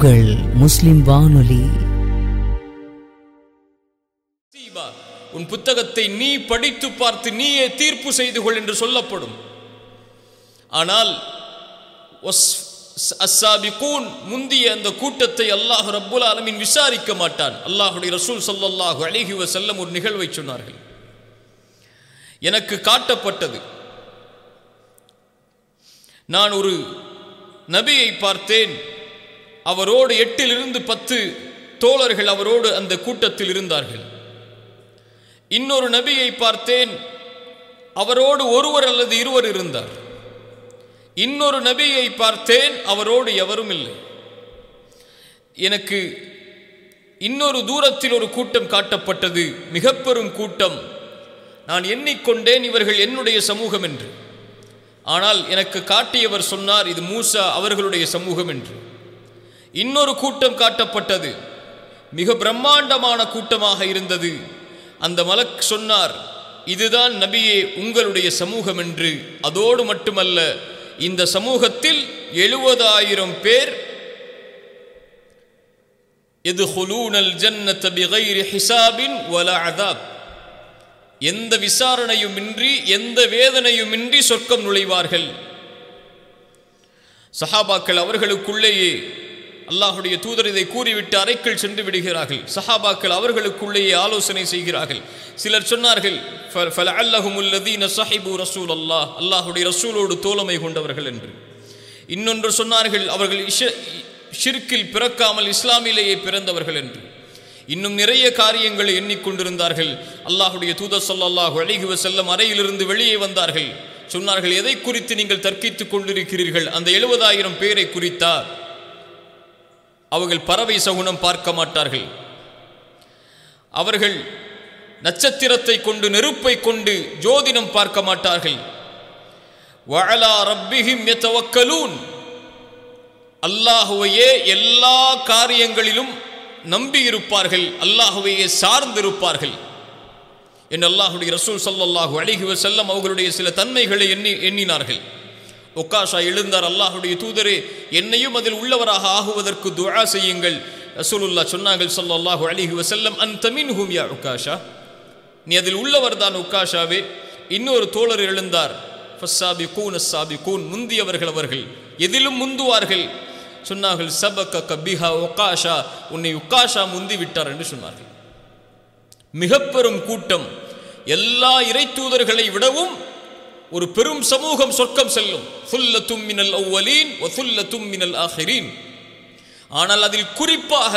உங்கள் முஸ்லிம் வானொலி. உன் புத்தகத்தை நீ படித்து பார்த்து நீயே தீர்ப்பு செய்து கொள் என்று சொல்லப்படும். ஆனால் அஸ்ஸாபிகூன் முந்திய அந்த கூட்டத்தை அல்லாஹ் ரப்புல் ஆலமீன் விசாரிக்க மாட்டான். அல்லாஹ்வுடைய ரசூல் ஸல்லல்லாஹு அலைஹி வஸல்லம் ஒரு நிகழ்வை சொன்னார்கள். எனக்கு காட்டப்பட்டது, நான் ஒரு நபியை பார்த்தேன், அவரோடு 8 to 10 தோழர்கள் அவரோடு அந்த கூட்டத்தில் இருந்தார்கள். இன்னொரு நபியை பார்த்தேன், அவரோடு ஒருவர் அல்லது இருவர் இருந்தார். இன்னொரு நபியை பார்த்தேன், அவரோடு எவரும் இல்லை. எனக்கு இன்னொரு தூரத்தில் ஒரு கூட்டம் காட்டப்பட்டது, மிக பெரும் கூட்டம். நான் எண்ணிக்கொண்டேன் இவர்கள் என்னுடைய சமூகம் என்று. ஆனால் எனக்கு காட்டியவர் சொன்னார் இது மூசா அவர்களுடைய சமூகம் என்று. இன்னொரு கூட்டம் காட்டப்பட்டது, மிக பிரம்மாண்டமான கூட்டமாக இருந்தது. அந்த மலக் சொன்னார் இதுதான் நபியே உங்களுடைய சமூகம் என்று. அதோடு மட்டுமல்ல, இந்த சமூகத்தில் 70,000 பேர் யதுகுலூனல் ஜன்னத பிகைரி ஹிசாபின் வலா அதாப், எந்த விசாரணையுமின்றி எந்த வேதனையுமின்றி சொர்க்கம் நுழைவார்கள். சஹாபாக்கள் அவர்களுக்குள்ளேயே, அல்லாஹுடைய தூதர் இதை கூறிவிட்டு அறைக்குள் சென்று விடுகிறார்கள். சஹாபாக்கள் அவர்களுக்குள்ளேயே ஆலோசனை செய்கிறார்கள். சிலர் சொன்னார்கள் ஃபலஅல்லஹுமுல்லதீன ஸஹிபு ரசூலல்லாஹ், அல்லாஹுடைய ரசூலோடு தோழமை கொண்டவர்கள் என்று. இன்னொன்று சொன்னார்கள் அவர்கள் ஷிர்கில் பிறக்காமல் இஸ்லாமிலேயே பிறந்தவர்கள் என்று. இன்னும் நிறைய காரியங்களை எண்ணிக்கொண்டிருந்தார்கள். அல்லாஹுடைய தூதர் ஸல்லல்லாஹு அலைஹி வஸல்லம் அறையிலிருந்து வெளியே வந்தார்கள். சொன்னார்கள் எதை குறித்து நீங்கள் தர்க்கித்துக் கொண்டிருக்கிறீர்கள்? அந்த 70,000 பேரை குறித்தா? அவர்கள் பறவை சகுனம் பார்க்க மாட்டார்கள், அவர்கள் நட்சத்திரத்தை கொண்டு நெருப்பை கொண்டு ஜோதிடம் பார்க்க மாட்டார்கள். வஅலா ரப்பிஹிம் யதவக்கலூன், அல்லாஹுவையே எல்லா காரியங்களிலும் நம்பி இருப்பார்கள், அல்லாஹுவையே சார்ந்திருப்பார்கள் என்று அல்லாஹுடைய ரசூல் ஸல்லல்லாஹு அலைஹி வஸல்லம் அவர்களுடைய சில தன்மைகளை எண்ணினார்கள். உக்காஷா எழுந்தார், அல்லாஹுடைய தூதரே என்னையும் அதில் உள்ளவராக ஆகுவதற்கு துஆ செய்யுங்கள். ரசூலுல்லாஹ் சொன்னார்கள் ஸல்லல்லாஹு அலைஹி வஸல்லம் அன்த மின்ஹும் யா உக்காஷா, நீ அதில் உள்ளவர் தான் உக்காஷாவே. இன்னொரு தோழர் எழுந்தார், ஃபஸ்ஸாபிகூன் அஸ்ஸாபிகூன், முந்தியவர்கள் அவர்கள், எதிலும் முந்துவார்கள். சொன்னார்கள் சபக பிஹா உக்காஷா, உன்னை உக்காஷா முந்தி விட்டார் என்று சொன்னார்கள். மிக பெரும் கூட்டம், எல்லா இறை தூதர்களை விடவும் ஒரு பெரும் சமூகம் சொர்க்கம் செல்லும். சுல்லத்தும் மினல் அவ்வலீன் வ சுல்லத்தும் மினல் ஆஹிரீன். ஆனால் அதில் குறிப்பாக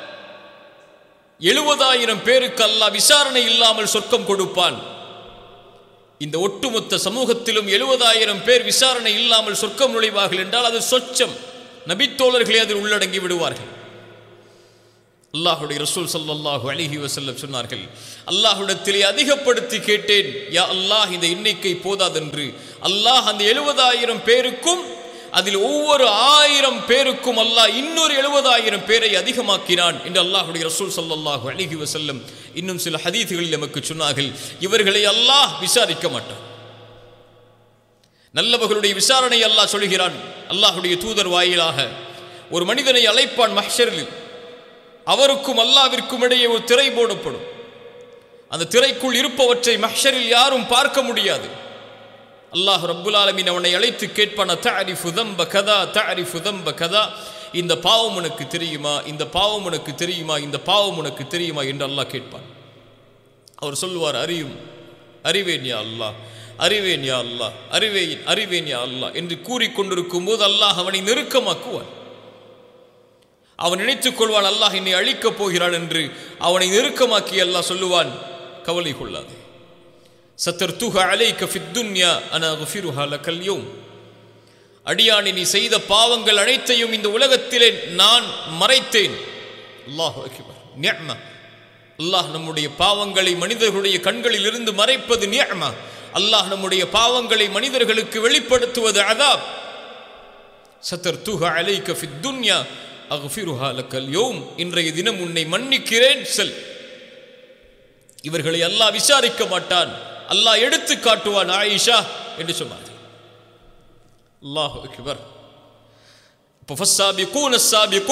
70,000 பேருக்கு அல்லாஹ் விசாரணை இல்லாமல் சொர்க்கம் கொடுப்பான். இந்த ஒட்டுமொத்த சமூகத்திலும் 70,000 பேர் விசாரணை இல்லாமல் சொர்க்கம் நுழைவார்கள் என்றால் அது சொச்சம். நபித்தோழர்களே அதில் உள்ளடங்கி விடுவார்கள். அல்லாஹுடைய ரசூல் ஸல்லல்லாஹு அலைஹி வஸல்லம் சொன்னார்கள், அல்லாஹ்விடத்திலே அதிகப்படுத்தி கேட்டேன், யா அல்லாஹ் இந்த எண்ணிக்கை போதாதென்று. அல்லாஹ் அந்த 70,000 பேருக்கும் அதில் ஒவ்வொரு 1000 பேருக்கும் அல்லாஹ் இன்னொரு 70,000 பேரை அதிகமாக்கினான் என்று அல்லாஹுடைய ரசூல் ஸல்லல்லாஹு அலைஹி வஸல்லம் இன்னும் சில ஹதீஸ்களில் நமக்கு சொன்னார்கள். இவர்களை அல்லாஹ் விசாரிக்க மாட்டான். நல்லவர்களுடைய விசாரணை அல்லாஹ் சொல்கிறான். அல்லாஹுடைய தூதர் வாயிலாக ஒரு மனிதனை அழைப்பான் மஹ்ஷரில். அவருக்கும் அல்லாஹ்விற்கும் இடையே ஒரு திரை போடப்படும். அந்த திரைக்குள் இருப்பவற்றை மஹ்ஷரில் யாரும் பார்க்க முடியாது. அல்லாஹ் ரப்புல் ஆலமீன் அவனை அழைத்து கேட்பான், தஅரிஃபு தம்ப கதா தஅரிஃபு தம்ப கதா, இந்த பாவம் உனக்கு தெரியுமா, இந்த பாவம் உனக்கு தெரியுமா, இந்த பாவம் உனக்கு தெரியுமா என்று அல்லாஹ் கேட்பான். அவர் சொல்லுவார், அறிவேன் யா அல்லாஹ், அறிவேன் யா அல்லாஹ், அறிவேன் யா அல்லாஹ் என்று கூறிக்கொண்டிருக்கும் போது அல்லாஹ் அவனை நெருக்கமாக்குவான். அவன் நினைத்துக் கொள்வான் அல்லாஹ் என்னை அழிக்கப் போகிறான் என்று. அவனை நெருக்கமாக்கி அல்லாஹ் சொல்லுவான், கவலை கொள்ளாதே, சத்தர்துஹ அலைக ஃபித் துன்யா அனா குஃபிருஹா லக்கல் யௌம், அடியானே நீ செய்த பாவங்கள் அனைத்தையும் இந்த உலகத்திலே நான் மறைத்தேன். அல்லாஹு அக்பர், நிஅமா. அல்லாஹ் நம்முடைய பாவங்களை மனிதர்களுடைய கண்களில் இருந்து மறைப்பது நிஅமா. அல்லாஹ் நம்முடைய பாவங்களை மனிதர்களுக்கு வெளிப்படுத்துவது அதாப். சத்தர்துஹ அலைக ஃபித் துன்யா அக்ஃபிருஹா லக்கல் யௌம், இன்றைய தினம் உன்னை மன்னிக்கிறேன், செல். இவர்களை அல்லாஹ் விசாரிக்க மாட்டான், அல்லாஹ் எடுத்து காட்டுவான் ஆயிஷா என்று சொன்னார்கள். அல்லாஹு அக்பர். ஃபஸ்ஸாபிகூன் அஸ்ஸாபிகூன்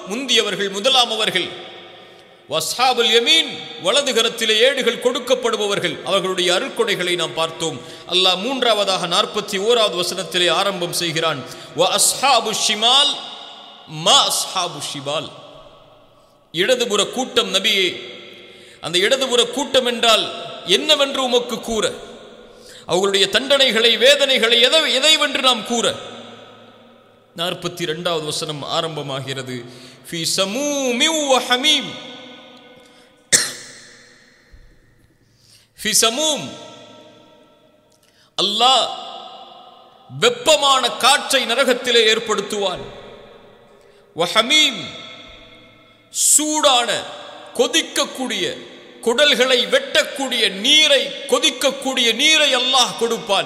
முந்தியவர்கள், முதலாம் அவர்கள். வஸ்ஹாபுல் யமீன், வலது கரத்திலே ஏடுகள் கொடுக்கப்படுபவர்கள், அவர்களுடைய அருட்கொடைகளை நாம் பார்த்தோம். அல்லாஹ் மூன்றாவதாக 41வது வசனத்திலே ஆரம்பம் செய்கிறான். வ அஸ்ஹாபு ஷிமால் மா அஸ்ஹாபு ஷிமால். இடதுபுற கூட்டம் நபியே, அந்த இடதுபுற கூட்டம் என்றால் என்னவென்று உமக்கு கூற, அவர்களுடைய தண்டனைகளை, வேதனைகளை எதைவென்று நாம் கூற. 42வது வசனம் ஆரம்பமாகிறது. ஃபீ ஸமூமின் வ ஹமீம். ஃபீ ஸமூம், அல்லாஹ் வெப்பமான காற்றை நரகத்திலே ஏற்படுத்துவான். வ ஹமீம், சூடான கொதிக்கக்கூடிய, குடல்களை வெட்டக்கூடிய நீரை, கொதிக்கக்கூடிய நீரை அல்லாஹ் கொடுப்பான்.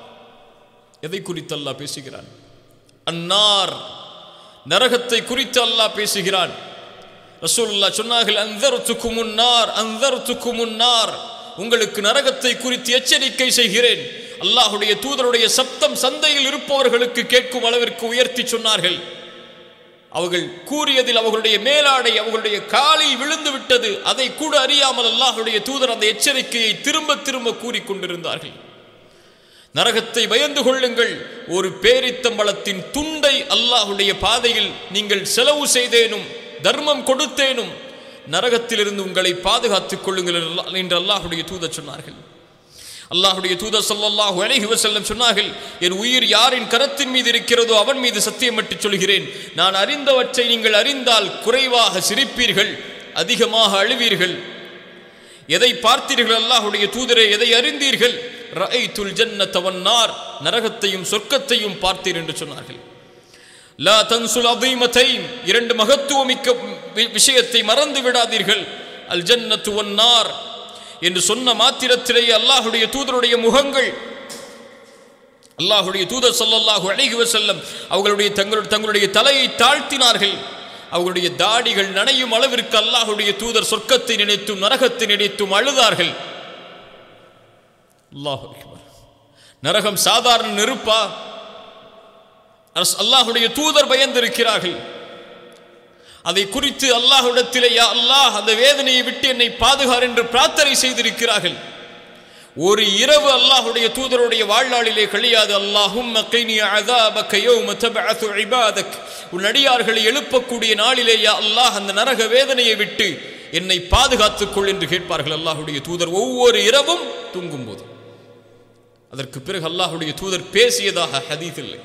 எதை குறித்து அல்லாஹ் பேசுகிறான்? அன்னார், நரகத்தை குறித்து அல்லாஹ் பேசுகிறான். ரசூலுல்லாஹ் சொன்னார்கள், அன்தர்துகுமுன் நார், அன்தர்துகுமுன் நார், உங்களுக்கு நரகத்தை குறித்து எச்சரிக்கை செய்கிறேன். அல்லாஹ்வுடைய தூதருடைய சப்தம் சந்தையில் இருப்பவர்களுக்கு கேட்கும் அளவிற்கு உயர்த்தி சொன்னார்கள். அவர்கள் கூறியதில் அவர்களுடைய மேலாடை அவர்களுடைய காலில் விழுந்து விட்டது. அதை கூட அறியாமல் அல்லாஹ்வுடைய தூதர் அந்த எச்சரிக்கையை திரும்ப திரும்ப கூறிக்கொண்டிருந்தார்கள். நரகத்தை பயந்து கொள்ளுங்கள். ஒரு பேரித்தம்பளத்தின் துண்டை அல்லாஹ்வுடைய பாதையில் நீங்கள் செலவு செய்தேனும், தர்மம் கொடுத்தேனும், நரகத்திலிருந்து உங்களை பாதுகாத்துக் கொள்ளுங்கள் என்று அல்லாஹ்வுடைய தூதர் சொன்னார்கள். அல்லாஹ்வுடைய தூதர் ஸல்லல்லாஹு அலைஹி வஸல்லம் சொன்னார்கள், என் உயிர் யாரின் கரத்தின் மீது இருக்கிறதோ அவன் மீது சத்தியமிட்டு சொல்கிறேன், நான் அறிந்தவற்றை நீங்கள் அறிந்தால் குறைவாக சிரிப்பீர்கள், அதிகமாக அழுவீர்கள். எதை பார்த்தீர்கள் அல்லாஹ்வுடைய தூதரே? எதை அறிந்தீர்கள்? ரஅய்துல் ஜன்னத வன்னார், நரகத்தையும் சொர்க்கத்தையும் பார்த்தீர் என்று சொன்னார்கள். லா தன்சுல் அதீமத்தைன், இரண்டு மகத்துவமிக்க விஷயத்தை மறந்து விடாதீர்கள். அல் ஜன்னத்து வன்னார் என்று சொன்ன மாத்திரத்திலேயே அல்லாஹ்வுடைய தூதருடைய முகங்கள், அல்லாஹ்வுடைய தூதர் ஸல்லல்லாஹு அலைஹி வஸல்லம் அவர்களுடைய தங்களுடைய தலையை தாழ்த்தினார்கள். அவர்களுடைய தாடிகள் நனையும் அளவிற்கு அல்லாஹ்வுடைய தூதர் சொர்க்கத்தை நினைத்தும் நரகத்தை நினைத்தும் அழுதார்கள். அல்லாஹு அக்பர். நரகம் சாதாரண நெருப்பா? அல்லாஹ்வுடைய தூதர் பயந்திருக்கிறார்கள். அதை குறித்து அல்லாஹ்விடத்திலே, யா அல்லாஹ், அந்த வேதனையை விட்டு என்னை பாதுகார் என்று பிரார்த்தனை செய்திருக்கிறார்கள். ஒரு இரவு அல்லாஹ்வுடைய தூதருடைய வாழ்நாளிலே கழியாது. அல்லாஹும்ம கைனி அஸாபக யௌம தபஅது இபாதக், உன் அடியார்களை எழுப்பக்கூடிய நாளிலே யா அல்லாஹ் அந்த நரக வேதனையை விட்டு என்னை பாதுகாத்துக் கொள் என்று கேட்பார்கள் அல்லாஹ்வுடைய தூதர் ஒவ்வொரு இரவும் தூங்கும்போது. அதற்கு பிறகு அல்லாஹ்வுடைய தூதர் பேசியதாக ஹதீஸ் இல்லை.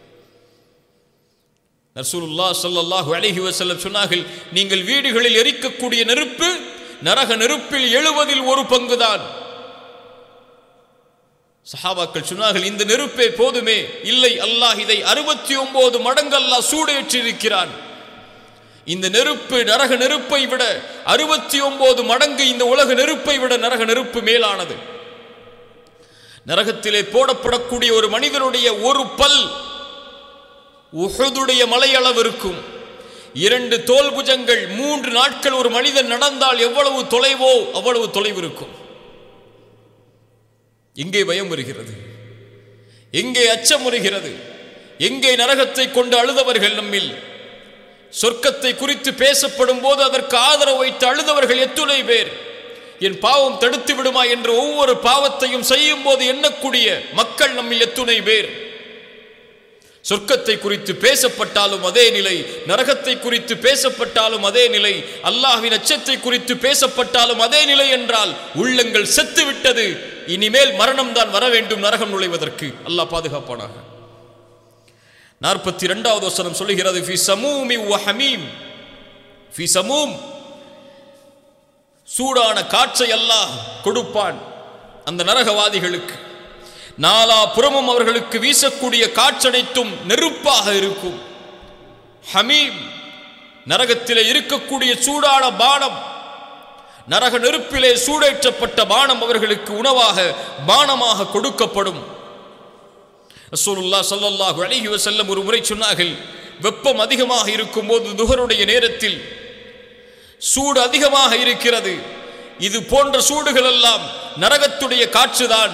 ரசூலுல்லாஹ் ஸல்லல்லாஹு அலைஹி வஸல்லம் சொன்னார்கள், நீங்கள் வீடுகளில் எரிக்கக்கூடிய நெருப்பு நரக நெருப்பில் 70 ஒரு பங்குதான். சஹாபாக்கள் சொன்னார்கள், இந்த நெருப்பே போதுமே. இல்லை, அல்லாஹ் இதை 69 மடங்கு அல்லாஹ் சூடேற்றி இருக்கிறான். இந்த நெருப்பு நரக நெருப்பை விட 69 மடங்கு இந்த உலக நெருப்பை விட நரக நெருப்பு மேலானது. நரகத்திலே போடப்படக்கூடிய ஒரு மனிதனுடைய ஒரு பல் உஹுதுடைய மலையளவு இருக்கும். 2 தோல் புஜங்கள் 3 நாட்கள் ஒரு மனிதன் நடந்தால் எவ்வளவு தொலைவோ அவ்வளவு தொலைவு இருக்கும். எங்கே பயம் வருகிறது? எங்கே அச்சம் வருகிறது? எங்கே நரகத்தை கொண்டு அழுதவர்கள் நம்மில்? சொர்க்கத்தை குறித்து பேசப்படும் போது அதற்கு ஆதரவு வைத்து அழுதவர்கள் எத்துணை பேர்? என் பாவம் தடுத்து விடுமா என்று ஒவ்வொரு பாவத்தையும் செய்யும் போது எண்ணக்கூடிய மக்கள் நம்மில் எத்துணை பேர்? சொர்க்கத்தை குறித்து பேசப்பட்டாலும் அதே நிலை, நரகத்தை குறித்து பேசப்பட்டாலும் அதே நிலை, அல்லாஹ்வின் அச்சத்தை குறித்து பேசப்பட்டாலும் அதே நிலை என்றால் உள்ளங்கள் செத்து விட்டது. இனிமேல் மரணம் தான் வர வேண்டும் நரகம் நுழைவதற்கு. அல்லாஹ் பாதுகாப்பானாக. 42வது வசனம் சொல்லுகிறது, ஃபீ ஸமூமி வ ஹமீம். ஃபீ ஸமூம், சூடான காற்றை அல்லாஹ் கொடுப்பான் அந்த நரகவாதிகளுக்கு. நாலா புறமும் அவர்களுக்கு வீசக்கூடிய காற்றனைத்தும் நெருப்பாக இருக்கும். ஹமீம், நரகத்திலே இருக்கக்கூடிய சூடான பானம், நரக நெருப்பிலே சூடேற்றப்பட்ட பானம் அவர்களுக்கு உணவாக பானமாக கொடுக்கப்படும். ரசூலுல்லாஹ் ஸல்லல்லாஹு அலைஹி வஸல்லம் ஒரு முறை சொன்னார்கள், வெப்பம் அதிகமாக இருக்கும் போது துஹருடைய நேரத்தில் சூடு அதிகமாக இருக்கிறது. இது போன்ற சூடுகள் எல்லாம் நரகத்துடைய காற்றுதான்.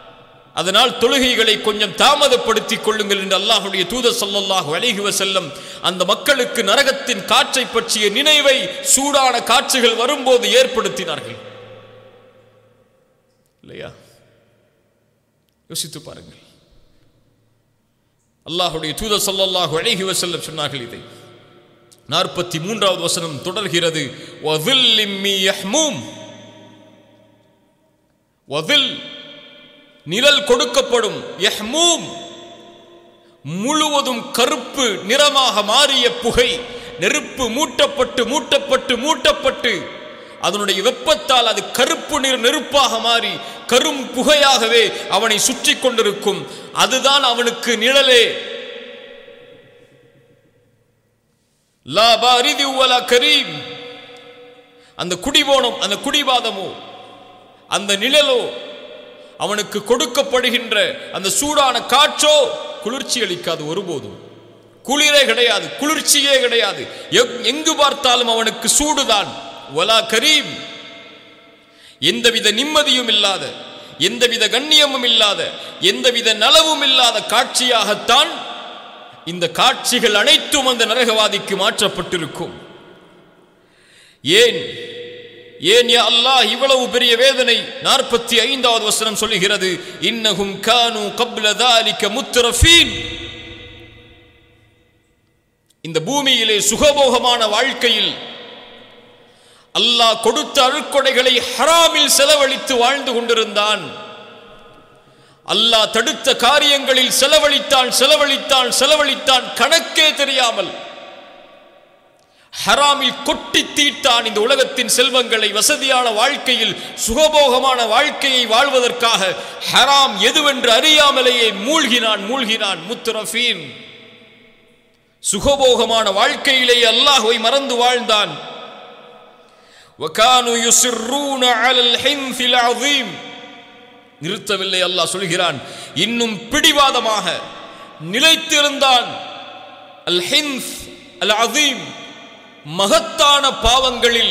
அதனால் தொழுகைகளை கொஞ்சம் தாமதப்படுத்திக் கொள்ளுங்கள் என்று அல்லாஹ்வுடைய தூதர் ஸல்லல்லாஹு அலைஹி வஸல்லம் அந்த மக்களுக்கு நரகத்தின் காற்றை பற்றிய நினைவை சூடான காற்றுகள் வரும்போது ஏற்படுத்தினார்கள். இல்லையா? யோசித்து பாருங்கள். அல்லாஹ்வுடைய தூதர் ஸல்லல்லாஹு அலைஹி வஸல்லம் சொன்னார்கள். இதை 43வது வசனம் தொடர்கிறது. வஸில்லிம் மி யஹ்மூம், வஸில் நிழல் கொடுக்கப்படும், யஹ்மூம் முழுவதும் கருப்பு நிறமாக மாறிய புகை, நெருப்பு மூட்டப்பட்டு மூட்டப்பட்டு மூட்டப்பட்டு அதனுடைய வெப்பத்தால் அது கருப்பு நெருப்பாக மாறி கரும் புகையாகவே அவனை சுற்றி கொண்டிருக்கும். அதுதான் அவனுக்கு நிழலே. லா பாரிதி வலா கரீம், அந்த குடிபோனம், அந்த குடிபாதமோ, அந்த நிழலோ, அவனுக்கு கொடுக்கப்படுகின்ற அந்த சூடான காற்றோ குளிர்ச்சி அளிக்காது. ஒருபோதும் குளிரே கிடையாது, குளிர்ச்சியே கிடையாது. எங்கு பார்த்தாலும் அவனுக்கு சூடுதான். வலா கரீம், எந்தவித நிம்மதியும் இல்லாத, எந்தவித கண்ணியமும் இல்லாத, எந்தவித நலவும் இல்லாத காட்சியாகத்தான் இந்த காட்சிகள் அனைத்தும் அந்த நரகவாதிக்கு மாற்றப்பட்டிருக்கும். ஏன் ஏன் யா அல்லாஹ் இவ்வளவு பெரிய வேதனை? 45வது வசனம் சொல்லுகிறது, இன்னஹும் கானூ கப்ல ذلك முத்ரஃபீன். இந்த பூமியிலே சுகபோகமான வாழ்க்கையில் அல்லாஹ் கொடுத்த அருட்கொடைகளை ஹராமில் செலவழித்து வாழ்ந்து கொண்டிருந்தான். அல்லாஹ் தடுத்த காரியங்களில் செலவழித்தான் செலவழித்தான் செலவழித்தான், கணக்கே தெரியாமல் ஹராமில் கொட்டி தீர்த்தான். இந்த உலகத்தின் செல்வங்களை வசதியான வாழ்க்கையில் சுகபோகமான வாழ்க்கையை வாழ்வதற்காக ஹராம் எதுவென்று அறியாமலேயே மூழ்கினான். முத்ரஃபீன், சுகபோகமான வாழ்க்கையிலேயே அல்லாஹ்வை மறந்து வாழ்ந்தான். வகானு யுஸிர்ரூன அலல் ஹின்ஸில் அஸீம். நிறுத்தவில்லை, அல்லாஹ் சொல்கிறான், இன்னும் பிடிவாதமாக நிலைத்திருந்தான். அல் ஹின்ஸ் அல் அஸீம், மகத்தான பாவங்களில்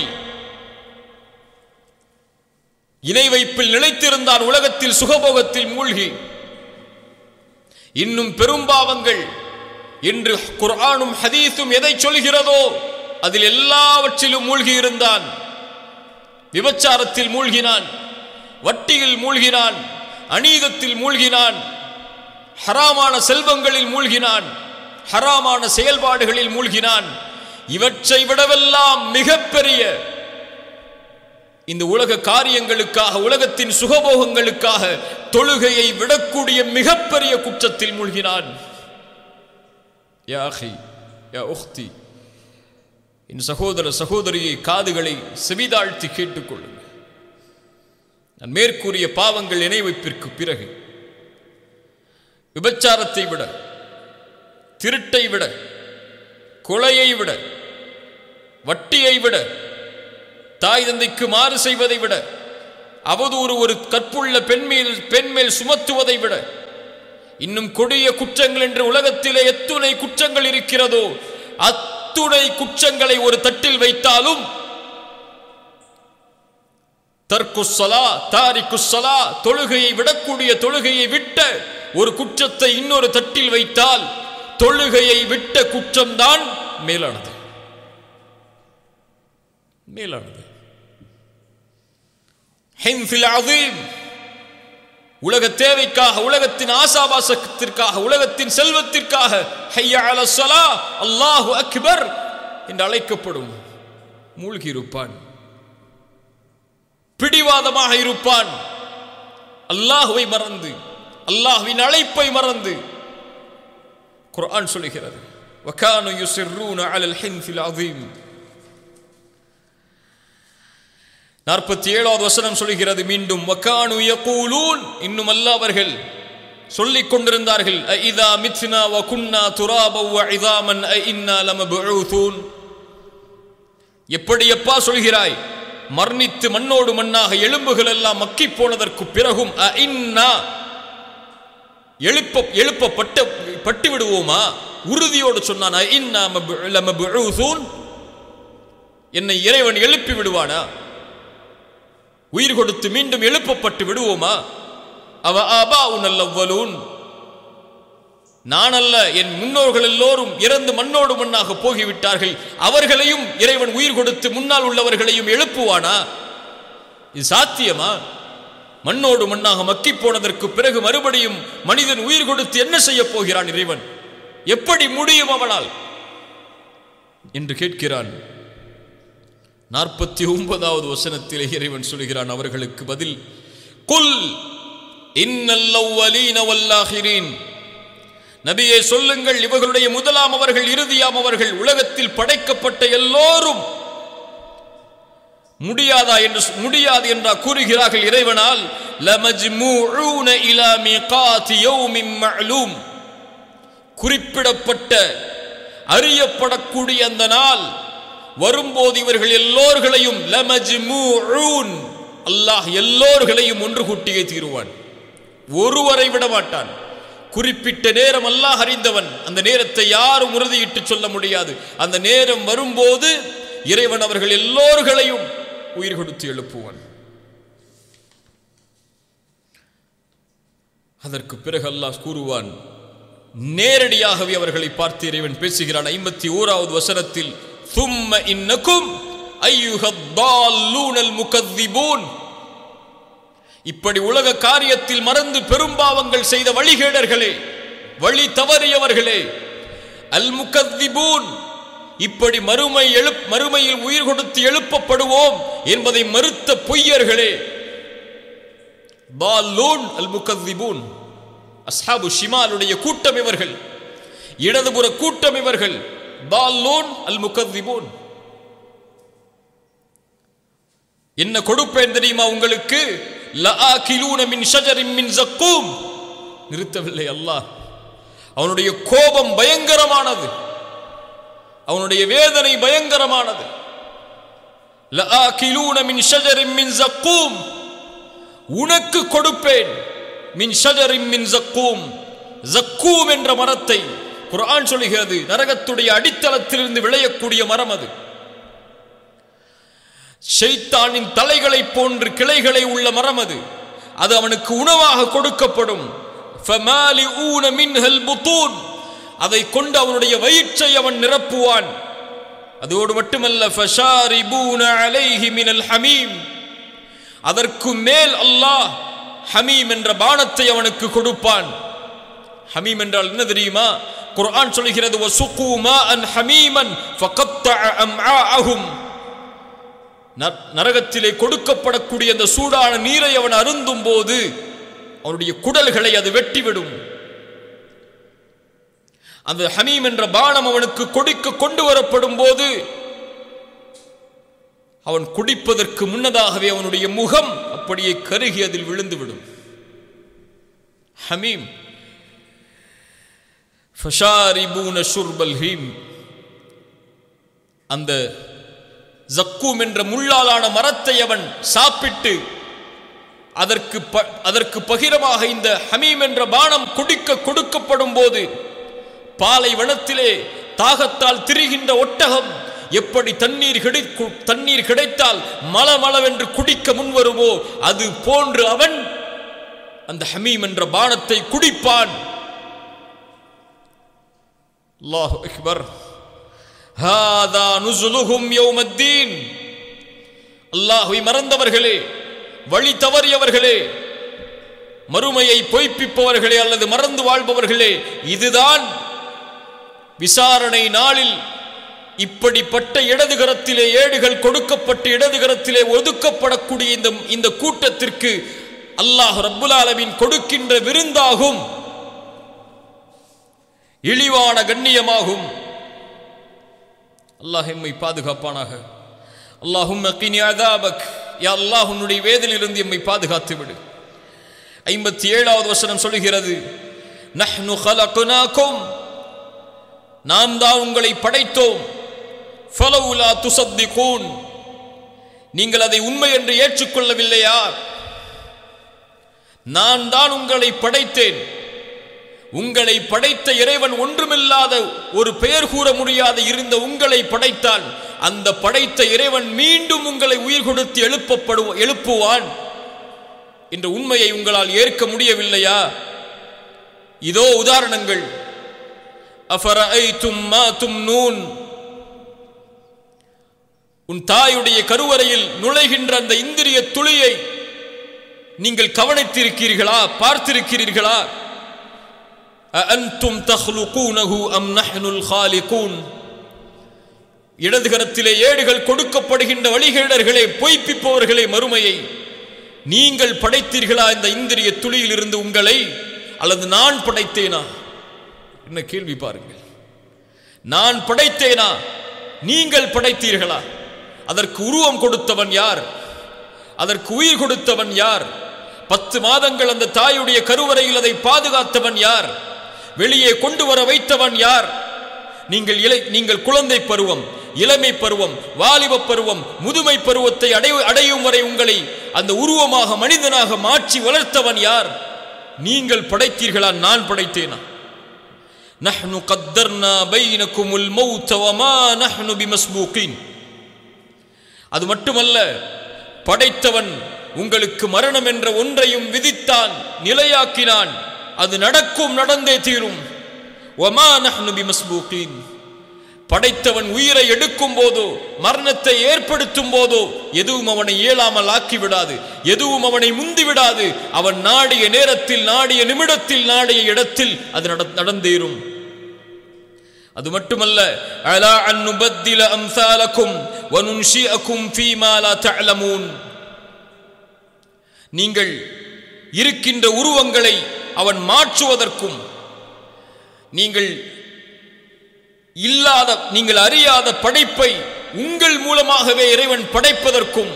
இணை வைப்பில் நிலைத்திருந்தான். உலகத்தில் சுகபோகத்தில் மூழ்கி இன்னும் பெரும்பாவங்கள் என்று குர்ஆனும் ஹதீஸும் எதை சொல்கிறதோ அதில் எல்லாவற்றிலும் மூழ்கி இருந்தான். விபச்சாரத்தில் மூழ்கினான், வட்டியில் மூழ்கினான், அநீதத்தில் மூழ்கினான், ஹராமான செல்வங்களில் மூழ்கினான், ஹராமான செயல்பாடுகளில் மூழ்கினான். இவற்றை விடவெல்லாம் மிகப்பெரிய இந்த உலக காரியங்களுக்காக, உலகத்தின் சுகபோகங்களுக்காக தொழுகையை விடக்கூடிய மிகப்பெரிய குற்றத்தில் மூழ்கினான். யா அஹி, யா உக்தி, என் சகோதர சகோதரியை காதுகளை செவிதாழ்த்தி கேட்டுக்கொள்ளுங்கள். நான் மேற்கூறிய பாவங்கள் இணை வைப்பிற்கு பிறகு விபச்சாரத்தை விட, திருட்டை விட, கொலையை விட, வட்டியை விட, தாய் தந்தைக்கு மாறு செய்வதை விட, அவதூறு ஒரு கற்புள்ள பெண் மேல் சுமத்துவதை விட, இன்னும் கொடிய குற்றங்கள் என்று உலகத்திலே எத்துணை குற்றங்கள் இருக்கிறதோ அத்துணை குற்றங்களை ஒரு தட்டில் வைத்தாலும் தர்க்குஸ்ஸலா, தாரிக்குஸ்ஸலா, தொழுகையை விடக்கூடிய, தொழுகையை விட்ட ஒரு குற்றத்தை இன்னொரு தட்டில் வைத்தால் தொழுகையை விட்ட குற்றம்தான் மேலானது. ஹின்ஸில் அஸீம், உலக தேவைக்காக, உலகத்தின் ஆசாபாசத்திற்காக, உலகத்தின் செல்வத்திற்காக ஹய்யா அலஸ் ஸலா, அல்லாஹு அக்பர் என்று அழைக்கப்படும் மூழ்கி இருப்பான். பிடிவாதமாக இருப்பான். அல்லாஹ்வை மறந்து, அல்லாஹ்வின் அழைப்பை மறந்து. குர்ஆன் சொல்லுகிறது, வகானு யுஸிர்ரூன அலல் ஹின்ஸில் அஸீம். 47வது வசனம் சொல்லுகிறது மீண்டும், வகானு யகூலூன், இன்னும் அல்லாஹ் அவர்கள் சொல்லிக் கொண்டிருந்தார்கள், அஇதா மித்னா வ குன்னா துராபா வ இஸாமன் அஇன்னா லமபூதூன். எப்படியப்பா சொல்கிறாய், மரணித்து மண்ணோடு மண்ணாக எலும்புகள் எல்லாம் மக்கி போனதற்கு பிறகும் அஇன்னா, எழுப்பப்பட்டு விடுவோமா? உறுதியோடு சொன்னான், அஇன்னா லமபூதூன், என்னை இறைவன் எழுப்பி விடுவானா? உயிர் கொடுத்து மீண்டும் எழுப்பப்பட்டு விடுவோமா? அவ ஆபாஉனல் அவ்வலூன், நான் அல்ல, என் முன்னோர்கள் எல்லோரும் இறந்து மண்ணோடு மண்ணாக போகிவிட்டார்கள், அவர்களையும் இறைவன் உயிர் கொடுத்து முன்னால் உள்ளவர்களையும் எழுப்புவானா? இது சாத்தியமா? மண்ணோடு மண்ணாக மக்கி போனதற்கு பிறகு மறுபடியும் மனிதன் உயிர் கொடுத்து என்ன செய்ய போகிறான் இறைவன்? எப்படி முடியும் அவனால் என்று கேட்கிறான். 49வது வசனத்திலே இறைவன் சொல்கிறான் அவர்களுக்கு பதில், குல் இன்னல் அவ்வலீன வல்லாஹிரீன், நபியே சொல்லுங்கள், இவர்களுடைய முதலாம் அவர்கள் இறுதியாம் அவர்கள் உலகத்தில் படைக்கப்பட்ட எல்லோரும் முடியாது என்றா கூறுகிறார்கள் இறைவனால். லமஜ்மூஊன இலா மீகாத்தி யௌமின் மஅலூம், குறிப்பிடப்பட்ட அறியப்படக்கூடிய அந்த நாள் வரும்போது இவர்கள் எல்லோர்களையும் லமஜ்மூஊன், அல்லாஹ் எல்லோர்களையும் ஒன்று கூட்டியே தீருவான், ஒருவரை விட மாட்டான். குறிப்பிட்ட நேரம் அல்லாஹ் அறிந்தவன், அந்த நேரத்தை யாரும் உறுதியிட்டு சொல்ல முடியாது. அந்த நேரம் வரும்போது இறைவன் அவர்கள் எல்லோர்களையும் உயிர் கொடுத்து எழுப்புவான். அதற்கு பிறகு அல்லாஹ் கூறுவான், நேரடியாகவே அவர்களை பார்த்து இறைவன் பேசுகிறான். 51வது வசனத்தில், ثم إنكم أيها الضالون المكذبون, இப்படி உலக காரியத்தில் மறந்து பெரும்பாவங்கள் செய்த வழிகேடர்களே, வழி தவறியவர்களே, அல் முகத்திபூன், இப்படி மறுமையில் உயிர் கொடுத்து எழுப்பப்படுவோம் என்பதை மறுத்த பொய்யர்களே. பாலூன் அல் முகத்திபூன், அஸ்ஹாபு ஷிமாலுடைய கூட்டம் இவர்கள், இடதுபுற கூட்டம் இவர்கள். பாலூன் அல் முகத்திபூன். என்ன கொடுப்பேன் தெரியுமா உங்களுக்கு? லஆகிலூன மின் ஷஜரின் மின் ஸக்கூம். நிறுத்தவில்லை அல்லாஹ். அவனுடைய கோபம் பயங்கரமானது, அவனுடைய வேதனை பயங்கரமானது. லஆகிலூன மின் ஷஜரின் மின் ஸக்கூம், உனக்கு கொடுப்பேன். மின் ஷஜரின் மின் ஸக்கூம், ஸக்கூம் என்ற மரத்தை குர்ஆன் சொல்கிறது, நரகத்துடைய அடித்தளத்திலிருந்து விளையக்கூடிய மரம் அது. ஷைத்தானின் தலைகளை போன்று கிளைகளை உள்ள மரம் அது. அது அவனுக்கு உணவாக கொடுக்கப்படும். ஃபமாலிஊன மின்ஹல் புதூன், அதை கொண்டு அவனுடைய வயிற்றை அவன் நிரப்புவான். அதோடு மட்டுமல்ல, ஃபஷாரிபூன அலைஹி மினல் ஹமீம், அதற்கு மேல் அல்லாஹ் ஹமீம் என்ற பானத்தை அவனுக்கு கொடுப்பான். ஹமீம் என்றால் என்ன தெரியுமா? குர்ஆன் சொல்கிறது, வஸுகு மாஅன் ஹமீமன் ஃபகத்தஅ அம்ஆஅஹும், நரகத்திலே கொடுக்கப்படக்கூடிய அந்த சூடான நீரை அவன் அருந்தும் போது அவனுடைய குடல்களை அது வெட்டிவிடும். அந்த ஹமீம் என்ற பானம் அவனுக்கு கொண்டு வரப்படும் போது அவன் குடிப்பதற்கு முன்னதாகவே அவனுடைய முகம் அப்படியே கருகி அதில் விழுந்துவிடும். ஹமீம். ஃபஷாரிபூன ஷுர்பல் ஹீம், அந்த ஸக்கூம் என்ற முள்ளாலான மரத்தை அவன் சாப்பிட்டு அதற்கு பகிரமாக இந்த ஹமீம் என்ற பானம் கொடுக்கப்படும் போது, பாலைவனத்திலே தாகத்தால் திரிகின்ற ஒட்டகம் எப்படி தண்ணீர் கிடைத்தால் மளமளவென்று குடிக்க முன்வருமோ அது போன்று அவன் அந்த ஹமீம் என்ற பானத்தை குடிப்பான். அல்லாஹு அக்பர். ஹாதா நுஸுலுஹும் யௌமத்தீன். அல்லாஹ்வை மறந்தவர்களே, வழி தவறியவர்களே, மறுமையை பொய்ப்பிப்பவர்களே அல்லது மறந்து வாழ்பவர்களே, இதுதான் விசாரணை நாளில் இப்படிப்பட்ட இடதுகரத்திலே ஏடுகள் கொடுக்கப்பட்டு இடதுகரத்திலே ஒதுக்கப்படக்கூடிய இந்த கூட்டத்திற்கு அல்லாஹ் ரப்புல் ஆலமீன் கொடுக்கின்ற விருந்தாகும், இழிவான கண்ணியமாகும். அல்லாஹ் எம்மை பாதுகாப்பானாக. அல்லாஹும்ம கினி அஸாபக், யா அல்லாஹ் உன்னுடைய வேதனையிலிருந்து எம்மை பாதுகாத்து விடு. 57வது வசனம் சொல்கிறது, நஹ்னு ஹலக்னாகும், நாம் தான் உங்களை படைத்தோம். ஃபலவுலா துஸத்திகூன், நீங்கள் அதை உண்மை என்று ஏற்றுக்கொள்ளவில்லையா? நான் தான் உங்களை படைத்தேன். உங்களை படைத்த இறைவன் ஒன்றுமில்லாத ஒரு பெயர் கூற முடியாத இருந்த உங்களை படைத்தான். அந்த படைத்த இறைவன் மீண்டும் உங்களை உயிர் கொடுத்து எழுப்புவான் என்ற உண்மையை உங்களால் ஏற்க முடியவில்லையா? இதோ உதாரணங்கள். அஃபரஐதும் மா தும்னூன், உன் தாயுடைய கருவறையில் நுழைகின்ற அந்த இந்திரிய துளியை நீங்கள் கவனித்திருக்கிறீர்களா, பார்த்திருக்கிறீர்களா? அஅன்தும் தஹ்லுகூனஹு அம் நஹ்னுல் காலிகூன், இடதுகரத்திலே ஏடுகள் கொடுக்கப்படுகின்ற வழிகேடர்களே, பொய்ப்பிப்பவர்களே, மறுமையை நீங்கள் படைத்தீர்களா இந்த இந்திரிய துளியில் இருந்து உங்களை, அல்லது நான் படைத்தேனா? என்ன கேள்வி பாருங்கள். நான் படைத்தேனா, நீங்கள் படைத்தீர்களா? அதற்கு உருவம் கொடுத்தவன் யார்? அதற்கு உயிர் கொடுத்தவன் யார்? 10 மாதங்கள் அந்த தாயுடைய கருவறையில் அதை பாதுகாத்தவன் யார்? வெளியே கொண்டு வர வைத்தவன் யார்? நீங்கள் குழந்தை பருவம், இளமை பருவம், வாலிப பருவம், முதுமை பருவத்தை அடையும் வரை உங்களை அந்த உருவமாக மனிதனாக மாற்றி வளர்த்தவன் யார்? நீங்கள் படைத்தீர்களா, நான் படைத்தேனா? நஹ்னு கத்தர்னா பைனகுமுல் மௌத் வமா நஹ்னு பிமஸ்பூகின். அது மட்டுமல்ல, படைத்தவன் உங்களுக்கு மரணம் என்ற ஒன்றையும் விதித்தான், நிலையாக்கினான். அது நடக்கும், நடந்தே தீரும். வமா நஹ்னு பிமஸ்பூகின். படைத்தவன் உயிரை எடுக்கும் போதோ, மரணத்தை ஏற்படுத்தும் போதோ எதுவும் அவனை இயலாமல் ஆக்கிவிடாது, எதுவும் அவனை முந்திவிடாது. அவன் நாடிய நேரத்தில், நாடிய நிமிடத்தில், நாடிய இடத்தில் அது நடந்தேறும். அது மட்டுமல்ல, அலா அன் நுபத்தில அம்சாலக்கும் வ நுன்ஷிஅக்கும் ஃபீமா லா தஅலமூன். நீங்கள் இருக்கின்ற உருவங்களை அவன் மாற்றுவதற்கும், நீங்கள் அறியாத படைப்பை உங்கள் மூலமாகவே இறைவன் படைப்பதற்கும்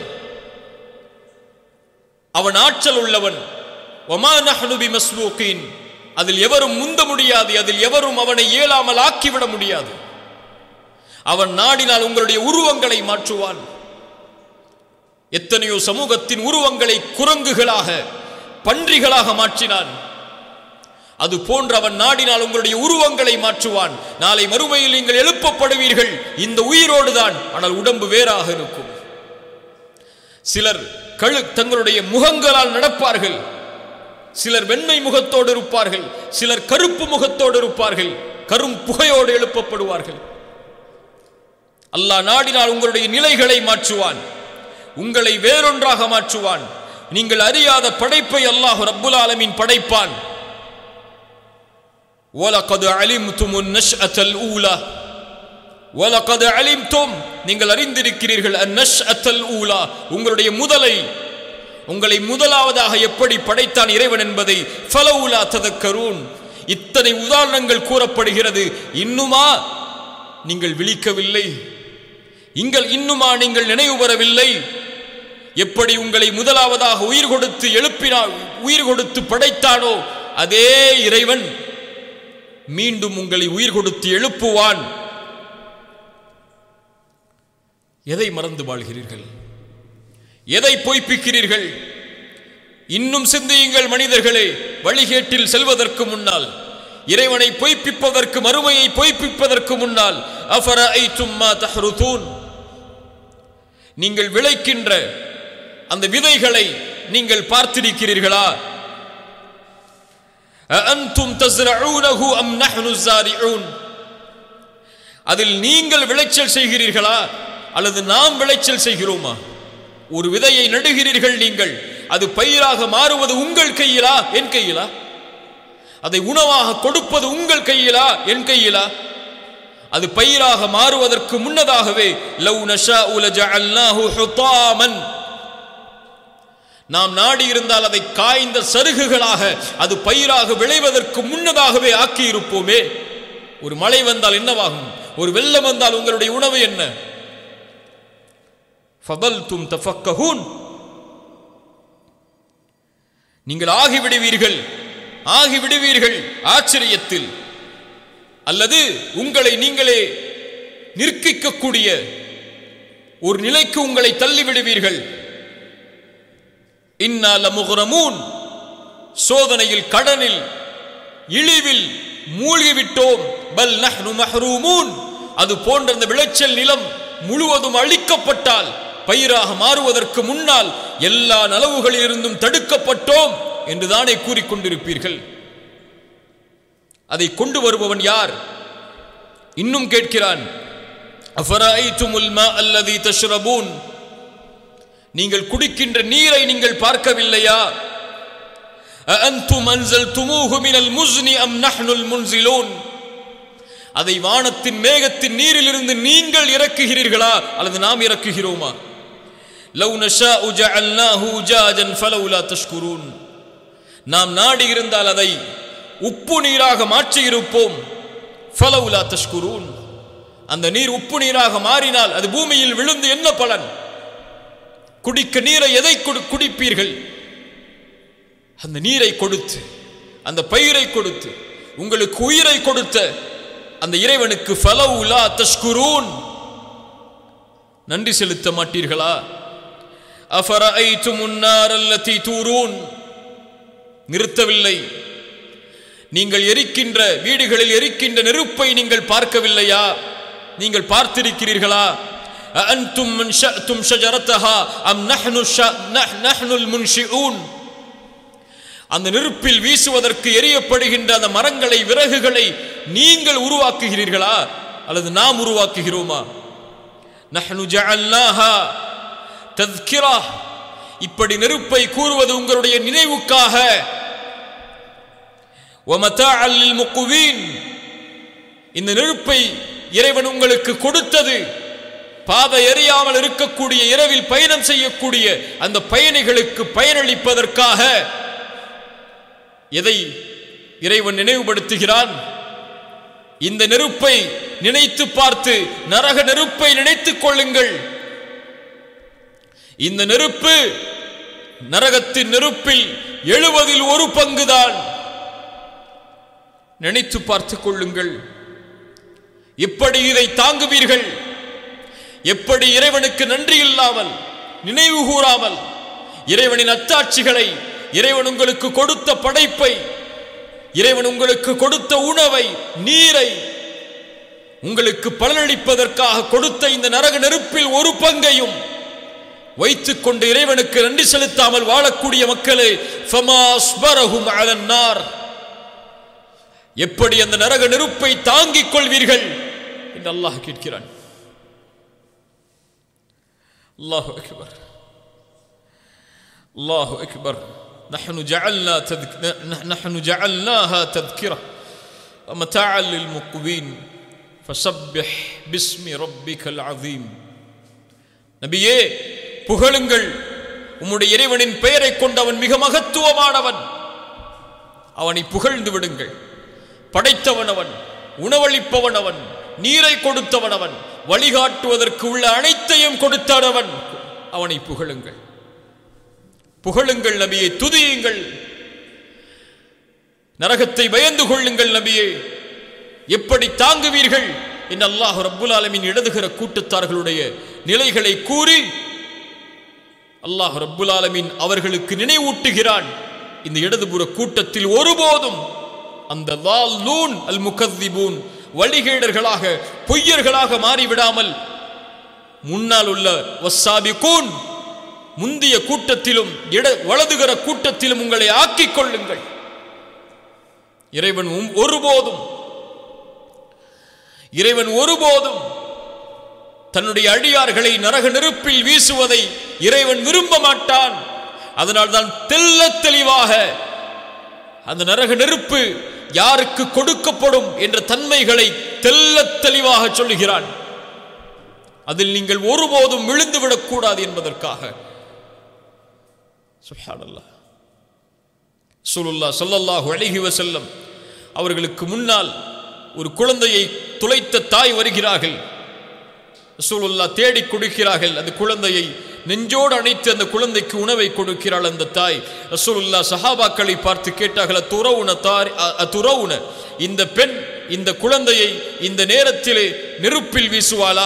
அவன் ஆற்றல் உள்ளவன். வமா நஹ்னு பிமஸ்பூகின். அதில் எவரும் முந்த முடியாது, அதில் எவரும் அவனை இயலாமல் ஆக்கிவிட முடியாது. அவன் நாடினால் உங்களுடைய உருவங்களை மாற்றுவான். எத்தனையோ சமூகத்தின் உருவங்களை குரங்குகளாக, பன்றிகளாக மாற்றினான். அது போன்று அவன் நாடினால் உங்களுடைய உருவங்களை மாற்றுவான். நாளை மறுமையில் நீங்கள் எழுப்பப்படுவீர்கள் இந்த உயிரோடு தான், ஆனால் உடம்பு வேறாக இருக்கும். சிலர் தங்களுடைய முகங்களால் நடப்பார்கள், சிலர் வெண்மை முகத்தோடு இருப்பார்கள், சிலர் கருப்பு முகத்தோடு இருப்பார்கள், கரும் புகையோடு எழுப்பப்படுவார்கள். அல்லாஹ் நாடினால் உங்களுடைய நிலைகளை மாற்றுவான், உங்களை வேறொன்றாக மாற்றுவான். நீங்கள் அறியாத படைப்பை அல்லாஹ் ரப்புல் ஆலமீன் படைப்பான். وَلَقَدْ عَلِمْتُمُ النَّشْأَةَ الْأُولَى وَلَقَدْ عَلِمْتُمْ, நீங்கள் அறிந்திருக்கிறீர்கள் النَّشْأَةَ الْأُولَى, உங்களுடைய முதலை, உங்களை முதலாவதாக எப்படி படைத்தான் இறைவன் என்பதை. فَلَوْلَا تَذَكَّرُونَ, இத்தனை உதாரணங்கள் கூறப்படுகிறது. இன்னுமா நீங்கள் விழிக்கவில்லை? இன்னுமா நீங்கள் நினைவு பெறவில்லை? எப்படி உங்களை முதலாவதாக உயிர் கொடுத்து படைத்தானோ அதே இறைவன் மீண்டும் உங்களை உயிர் கொடுத்து எழுப்புவான். எதை மறந்து வாழ்கிறீர்கள்? எதை பொய்ப்பிக்கிறீர்கள்? இன்னும் சிந்தியுங்கள் மனிதர்களே. வழிகேட்டில் செல்வதற்கு முன்னால், இறைவனை பொய்ப்பிப்பதற்கு, மறுமையை பொய்ப்பிப்பதற்கு முன்னால், அஃபரஐதும் மா தஹ்ருதூன், நீங்கள் விளைக்கின்ற அந்த விதைகளை நீங்கள் பார்த்திருக்கிறீர்களா? அஅன்தும் தஸ்ரஊனஹு அம் நஹ்னு ஸாரிஊன், அதில் நீங்கள் விளைச்சல் செய்கிறீர்களா அல்லது நாம் விளைச்சல் செய்கிறோமா? ஒரு விதையை நடுகிறீர்கள் நீங்கள், அது பயிராக மாறுவது உங்கள் கையிலா என் கையிலா? அதை உணவாக கொடுப்பது உங்கள் கையிலா என் கையிலா? அது பயிராக மாறுவதற்கு முன்னதாகவே லவ் நஷாஉ லஜஅல்னாஹு ஹுதாமன், நாம் நாடி இருந்தால் அதை காய்ந்த சருகுகளாக, அது பயிராக விளைவதற்கு முன்னதாகவே ஆக்கி இருப்போமே. ஒரு மழை வந்தால் என்னவாகும்? ஒரு வெள்ளம் வந்தால் உங்களுடைய உணவு என்ன? ஃபபல்தும் தஃபக்கஹூன், நீங்கள் ஆகிவிடுவீர்கள் ஆச்சரியத்தில், அல்லது உங்களை நீங்களே நிற்கிக்கக்கூடிய ஒரு நிலைக்கு உங்களை தள்ளிவிடுவீர்கள். இன்னா லமுக்ரமூன், சோதனையில், கடனில், இழிவில் மூழ்கிவிட்டோம். பல் நஹ்னு மஹ்ரூமூன், அது போன்ற அந்த விளைச்சல் நிலம் முழுவதும் அழிக்கப்பட்டால், பயிராக மாறுவதற்கு முன்னால் எல்லா நலவுகளில் இருந்தும் தடுக்கப்பட்டோம் என்றுதானே கூறிக்கொண்டிருப்பீர்கள். அதை கொண்டு வருபவன் யார்? இன்னும் கேட்கிறான், அஃபரஐதுமுல் மா அல்லதி தஷ்ரபூன், நீங்கள் குடிக்கின்ற நீரை நீங்கள் பார்க்கவில்லையா? அஅன்தும் அன்ஸல்துமூஹு மினல் முஸ்னி அம் நஹ்னுல் முன்ஸிலூன், அதை வானத்தின் மேகத்தின் நீரிலிருந்து நீங்கள் இறக்குகிறீர்களா அல்லது நாம் இறக்குகிறோமா? லவ் நஷாஉ ஜஅல்னாஹு உஜாஜன் ஃபலௌலா தஷ்குரூன், நாம் நாடி இருந்தால் அதை உப்பு நீராக மாற்றி இருப்போம். ஃபலௌலா தஷ்குரூன், அந்த நீர் உப்பு நீராக மாறினால் அது பூமியில் விழுந்து என்ன பலன்? குடிக்க நீரை எதை குடிப்பீர்கள்? அந்த நீரை கொடுத்து, அந்த பயிரை கொடுத்து, உங்களுக்கு உயிரை கொடுத்த அந்த இறைவனுக்கு ஃபலௌலா தஷ்குரூன், நன்றி செலுத்த மாட்டீர்களா? அஃபரஐதுமுன் நார் அல்லதி தூரூன், நிறுத்தவில்லை, நீங்கள் எரிக்கின்ற வீடுகளில் எரிக்கின்ற நெருப்பை நீங்கள் பார்க்கவில்லையா? நீங்கள் பார்த்திருக்கிறீர்களா? அஅன்தும் மன்ஷஅதும் ஷஜரதஹா அம் நஹ்னுல் முன்ஷிஊன், அந்த நெருப்பில் வீசுவதற்கு எரியப்படுகின்ற அந்த மரங்களை, விறகுகளை நீங்கள் உருவாக்குகிறீர்களா அல்லது நாம் உருவாக்குகிறோமா? நஹ்னு ஜஅல்னாஹா தذ்கிரா, இப்படி நெருப்பை கூறுவது உங்களுடைய நினைவுக்காக. வமதாஅல் லில்முக்வீன், இந்த நெருப்பை இறைவன் உங்களுக்கு கொடுத்தது பாதை எறியாமல் இருக்கக்கூடிய, இரவில் பயணம் செய்யக்கூடிய அந்த பயணிகளுக்கு பயனளிப்பதற்காக. எதை இறைவன் நினைவுபடுத்துகிறான்? இந்த நெருப்பை நினைத்து பார்த்து, நரக நெருப்பை நினைத்துக் கொள்ளுங்கள். இந்த நெருப்பு நரகத்தின் நெருப்பில் 70 ஒரு பங்குதான். நினைத்து பார்த்துக் கொள்ளுங்கள். எப்படி இதை தாங்குவீர்கள்? எப்படி இறைவனுக்கு நன்றி இல்லாமல், நினைவு கூறாமல், இறைவனின் அத்தாட்சிகளை, இறைவன் உங்களுக்கு கொடுத்த படைப்பை, இறைவன் உங்களுக்கு கொடுத்த உணவை, நீரை உங்களுக்கு பலனளிப்பதற்காக கொடுத்த இந்த நரக நெருப்பில் ஒரு பங்கையும் வைத்துக் கொண்டு இறைவனுக்கு நன்றி செலுத்தாமல் வாழக்கூடிய மக்களே, ஃபமா அஸ்பரஹும் அலன் நார், எப்படி அந்த நரக நெருப்பை தாங்கிக் கொள்வீர்கள் என்று அல்லாஹ் கேட்கிறான். அல்லாஹு அக்பர், அல்லாஹு அக்பர். நஹ்னு ஜஅல்னாஹா தذ்கிரா வமதாஅல் லில்முக்வீன் ஃபஸப்பிஹ் பிஸ்மி ரப்பிகல் அஸீம். நபியே, புகழுங்கள், உம்முடைய இறைவனின் பெயரை கொண்டவன் மிக மகத்துவமானவன், அவனை புகழ்ந்து விடுங்கள். படைத்தவன் அவன், உணவளிப்பவன் அவன், நீரை கொடுத்தவன் அவன், வழிகாட்டுவதற்கு உள்ள அனைத்தையும் கொடுத்தவன், அவனை புகழுங்கள். புகழுங்கள் நபியே, துதியுங்கள். நரகத்தை பயந்து கொள்ளுங்கள் நபியே. எப்படி தாங்குவீர்கள் என்று அல்லாஹ் ரப்புல் ஆலமீன் இடதுகிற கூட்டத்தார்களுடைய நிலைகளை கூறி அல்லாஹ் ரப்புல் ஆலமீன் அவர்களுக்கு நினைவூட்டுகிறான். இந்த இடதுபுற கூட்டத்தில் ஒருபோதும் அந்த லாலூன் அல் முகذிபூன், வழிகேடர்களாக, பொய்யர்களாக மாறிவிடாமல் முன்னால் உள்ள வஸ்ஸாபிகூன், முந்திய கூட்டத்திலும் வலதுகிற கூட்டத்திலும் உங்களை ஆக்கிக் கொள்ளுங்கள். இறைவன் ஒருபோதும் தன்னுடைய அடியார்களை நரக நெருப்பில் வீசுவதை இறைவன் விரும்ப மாட்டான். அதனால்தான் தெல்ல தெளிவாக அந்த நரக நெருப்பு யாருக்கு கொடுக்கப்படும் என்ற தன்மைகளை தெல்ல தெளிவாக சொல்லுகிறான். அதில் நீங்கள் ஒருபோதும் விழுந்துவிடக் கூடாது என்பதற்காக. சுப்ஹானல்லாஹ். ரசூலுல்லாஹ் ஸல்லல்லாஹு அலைஹி வஸல்லம் அவர்களுக்கு முன்னால் ஒரு குழந்தையை துளைத்த தாய் வருகிறார்கள். ரசூலுல்லாஹ் தேடி கொடுக்கிறார்கள். அந்த குழந்தையை நெஞ்சோடு அணைத்து அந்த குழந்தைக்கு உணவை கொடுக்கிறாள் அந்த தாய். ரசூலுல்லாஹ் சஹாபாக்களை பார்த்து கேட்டார்கள், அதுரவுன, இந்த பெண் இந்த குழந்தையை இந்த நேரத்திலே நெருப்பில் வீசுவாளா?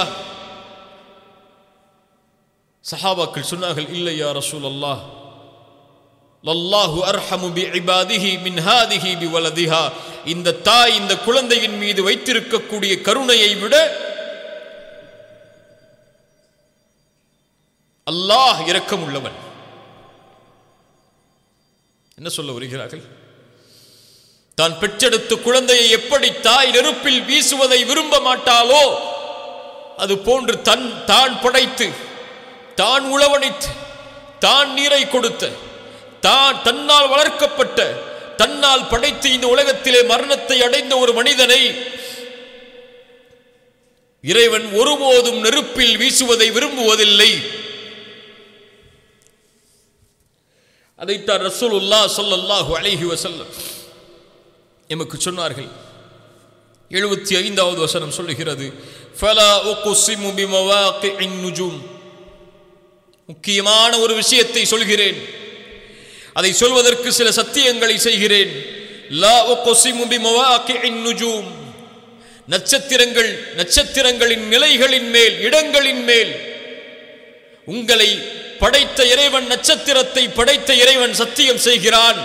சஹாபாக்கள் சொன்னார்கள், இல்லை யா ரசூலல்லாஹ், லல்லாஹு அர்ஹமு பிஇபாதிஹி மின் ஹாதிஹி பிவலதிஹா, இந்த தாய் இந்த குழந்தையின் மீது வைத்திருக்கக்கூடிய கருணையை விட அல்லாஹ் இரக்கம் உள்ளவன். என்ன சொல்ல வருகிறார்கள்? தான் பெற்றெடுத்த குழந்தையை எப்படி தாய் நெருப்பில் வீசுவதை விரும்ப மாட்டாளோ அது போன்று தான் படைத்து, தான் உளவணித்து, தான் நீரை கொடுத்த, தன்னால் வளர்க்கப்பட்ட, தன்னால் படைத்து இந்த உலகத்திலே மரணத்தை அடைந்த ஒரு மனிதனை இறைவன் ஒருபோதும் நெருப்பில் வீசுவதை விரும்புவதில்லை. அதைத்தான் ரசூலுல்லாஹ் ஸல்லல்லாஹு அலைஹி வஸல்லம் எமக்கு சொன்னார்கள். 75வது வசனம் சொல்லுகிறது, ஃபலா உக்ஸிமு பிமவாகிஇன் நுஜூம். முக்கியமான ஒரு விஷயத்தை சொல்கிறேன், அதை சொல்வதற்கு சில சத்தியங்களை செய்கிறேன். லா உக்ஸிமு பிமவாகிஇன் நுஜூம். நட்சத்திரங்களின் நிலைகளின் மேல், இடங்களின் மேல் உங்களை படைத்த இறைவன், நட்சத்திரத்தை படைத்த இறைவன் சத்தியம் செய்கிறான்.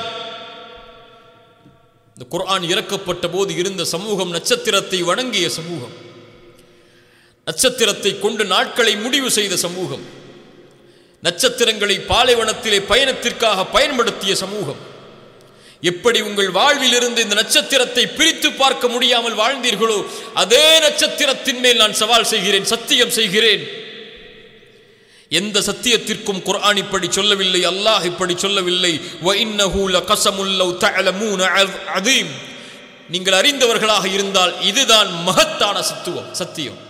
இந்த குர்ஆன் இறக்கப்பட்ட போது இருந்த சமூகம் நட்சத்திரத்தை வணங்கிய சமூகம், நட்சத்திரத்தை கொண்டு நாட்களை முடிவு செய்த சமூகம், நட்சத்திரங்களை பாலைவனத்திலே பயணத்திற்காக பயன்படுத்திய சமூகம். எப்படி உங்கள் வாழ்வில் இருந்து இந்த நட்சத்திரத்தை பிரித்து பார்க்க முடியாமல் வாழ்ந்தீர்களோ அதே நட்சத்திரத்தின் மேல் நான் சவால் செய்கிறேன், சத்தியம் செய்கிறேன். எந்த சத்தியத்திற்கும் குர்ஆன் இப்படி சொல்லவில்லை, அல்லாஹ் இப்படி சொல்லவில்லை. வ இன்னஹு லகஸமுல் லவ் தஅலமூன அதீம். நீங்கள் அறிந்தவர்களாக இருந்தால் இதுதான் மகத்தான சத்தியம்.